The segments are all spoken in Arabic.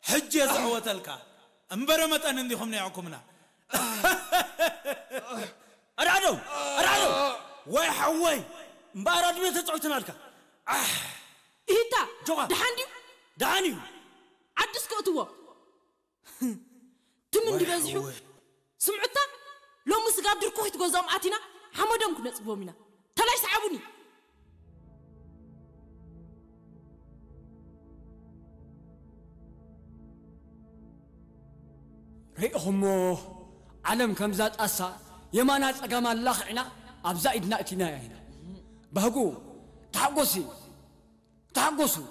حج يزعوة الكا انبرمت أن نديهم نيعكمنا أرادو وي حوي مبارد بيت تعوتنا لك إيتا جوا دهانيو عدس كوتوا تمن دي بزحو سمعتا لو مسقاب دركو يتغزام آتنا حمدهم كنا صبومنا تلاش سعبوني ريئهمو علم كم زاد أسا يمانات أقام الله عنا أبزا إدنا اتنا هنا بهقو تحقوسو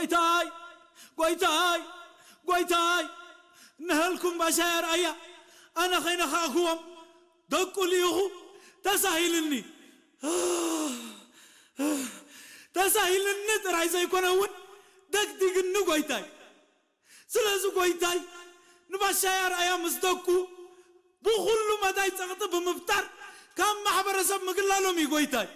قويتاي نهلكم بشاير أيا أنا خينا خاكوهم دقوا ليهو تسهيلني ترى زي يكونون دق النو قويتاي سلازو قويتاي نبشاير أيا مصدقو بخلو ما داي تغطب مفتر كم محبر سب مقلالهم يقويتاي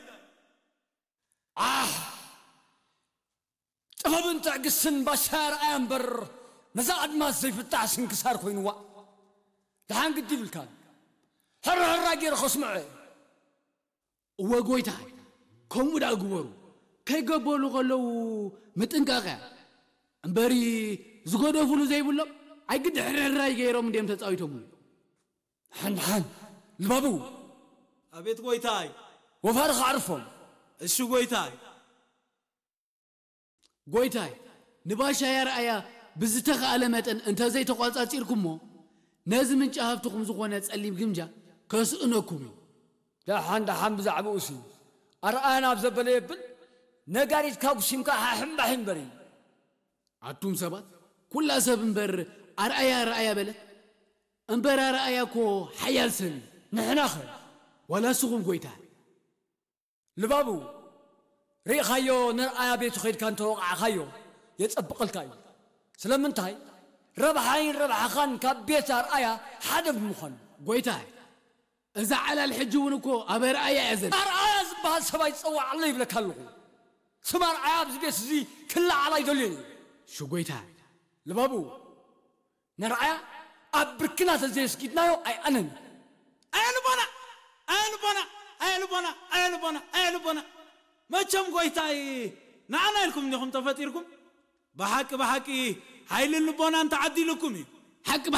طبعاً تعقسن بشار أمبر نزاد ما زي فتح سنكسار خوينوا دهان قدي بالكان هر غير خصمعي وقويتاي كم ودا قبرو كي قبلو غلو متنقاقا امبري زغودو فلو زي بلو اي قد حرراي غيرهم ديم تصاويتهم حن البابو أبيت قويتاي وفارخ عرفهم الشو قويتاي نباشا يا رأيا بزتخ علامتن انت زي تقواصاصيركم مو نازم من شافتكم زغونه تصليب جمجا كسئنكم يا حن بزعبوسي أرأنا بزبلي يبل نقاريت كاوسيم كا حم بري عتوم سبات كل سب انبر أرأيا بلت انبر أرأيا كو حيال سن نحن آخر ولا سغم قويتاي لبابو ري خيو نرأي بيت خير كان توقع خيو يتصبق الكاي سلامنتاي ربح خان كبيت رأيا حدب مخن قويتاي إذا على الحجونكو أبر أرأيا يزن أرأيا زبها سباي تصوع الله يبلك هلو سمار عياب زبيس زي كلا على يدليني شو قويتاي لبابو نرأي أبركنا تزي سكيتنا يو أي أنن أهل بنا ما كم قويتاي نعنا لكم نخم تفاتيركم بحق هاي اللبنا أنت عدي لكم حق